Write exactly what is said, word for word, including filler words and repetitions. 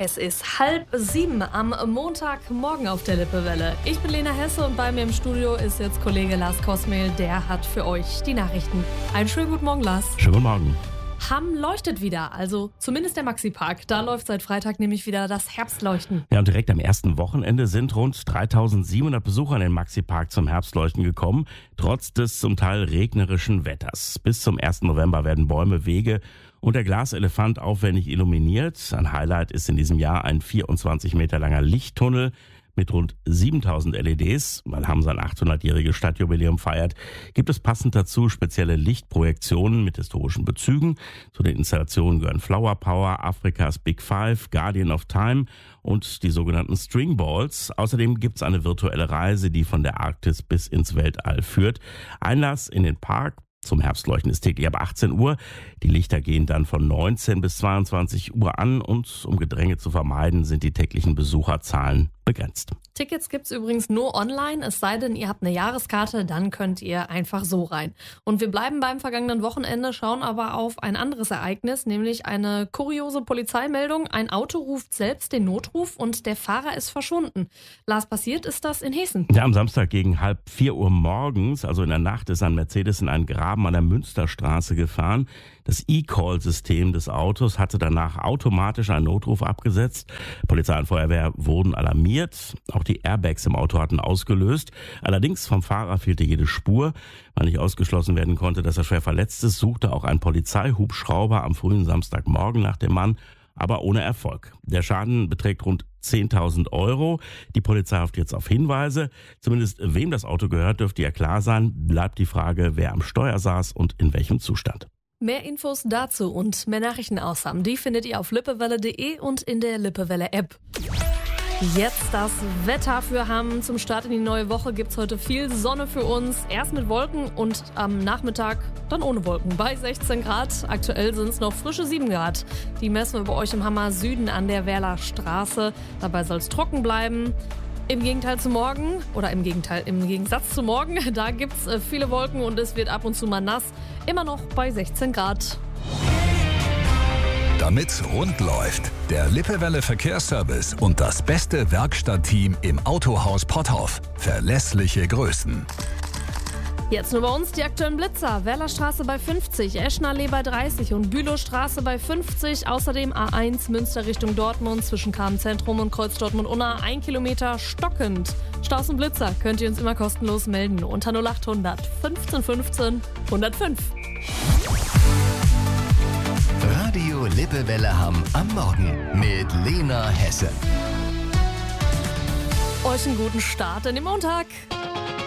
Es ist halb sieben am Montagmorgen auf der Lippewelle. Ich bin Lena Hesse und bei mir im Studio ist jetzt Kollege Lars Kosmehl. Der hat für euch die Nachrichten. Einen schönen guten Morgen, Lars. Schönen guten Morgen. Hamm leuchtet wieder, also zumindest der Maxi-Park. Da läuft seit Freitag nämlich wieder das Herbstleuchten. Ja, und direkt am ersten Wochenende sind rund dreitausendsiebenhundert Besucher in den Maxi-Park zum Herbstleuchten gekommen, trotz des zum Teil regnerischen Wetters. Bis zum ersten November werden Bäume, Wege und der Glaselefant aufwendig illuminiert. Ein Highlight ist in diesem Jahr ein vierundzwanzig Meter langer Lichttunnel mit rund siebentausend L E Ds. Weil Hamm sein achthundertjähriges Stadtjubiläum feiert, gibt es passend dazu spezielle Lichtprojektionen mit historischen Bezügen. Zu den Installationen gehören Flower Power, Afrikas Big Five, Guardian of Time und die sogenannten String Balls. Außerdem gibt es eine virtuelle Reise, die von der Arktis bis ins Weltall führt. Einlass in den Park zum Herbstleuchten ist täglich ab achtzehn Uhr. Die Lichter gehen dann von neunzehn bis zweiundzwanzig Uhr an und um Gedränge zu vermeiden, sind die täglichen Besucherzahlen begrenzt. Tickets gibt's übrigens nur online, es sei denn, ihr habt eine Jahreskarte, dann könnt ihr einfach so rein. Und wir bleiben beim vergangenen Wochenende, schauen aber auf ein anderes Ereignis, nämlich eine kuriose Polizeimeldung. Ein Auto ruft selbst den Notruf und der Fahrer ist verschwunden. Lars, passiert ist das in Hessen. Ja, am Samstag gegen halb vier Uhr morgens, also in der Nacht, ist ein Mercedes in einen Graben an der Münsterstraße gefahren. Das E-Call-System des Autos hatte danach automatisch einen Notruf abgesetzt. Polizei und Feuerwehr wurden alarmiert. Auch die Airbags im Auto hatten ausgelöst. Allerdings vom Fahrer fehlte jede Spur. Weil nicht ausgeschlossen werden konnte, dass er schwer verletzt ist, suchte auch ein Polizeihubschrauber am frühen Samstagmorgen nach dem Mann, aber ohne Erfolg. Der Schaden beträgt rund zehntausend Euro. Die Polizei hofft jetzt auf Hinweise. Zumindest wem das Auto gehört, dürfte ja klar sein. Bleibt die Frage, wer am Steuer saß und in welchem Zustand. Mehr Infos dazu und mehr Nachrichten aus Hamm, die findet ihr auf lippewelle punkt de und in der Lippewelle-App. Jetzt das Wetter für Hamm. Zum Start in die neue Woche gibt's heute viel Sonne für uns. Erst mit Wolken und am Nachmittag dann ohne Wolken. Bei sechzehn Grad. Aktuell sind es noch frische sieben Grad. Die messen wir bei euch im Hammer Süden an der Werler Straße. Dabei soll es trocken bleiben. Im Gegenteil zu morgen, oder im Gegenteil, im Gegensatz zu morgen, da gibt's viele Wolken und es wird ab und zu mal nass. Immer noch bei sechzehn Grad. Damit's rund läuft, der Lippewelle Verkehrsservice und das beste Werkstattteam im Autohaus Potthoff. Verlässliche Größen. Jetzt nur bei uns die aktuellen Blitzer. Werlerstraße bei fünfzig, Eschenallee bei dreißig und Bülowstraße bei fünfzig. Außerdem A eins Münster Richtung Dortmund zwischen Kahn-Zentrum und Kreuz Dortmund-Unna. Ein Kilometer stockend. Staus und Blitzer könnt ihr uns immer kostenlos melden. Unter null acht hundert fünfzehn fünfzehn hundertfünf. Radio Lippewelle Hamm am Morgen mit Lena Hesse. Euch einen guten Start in den Montag.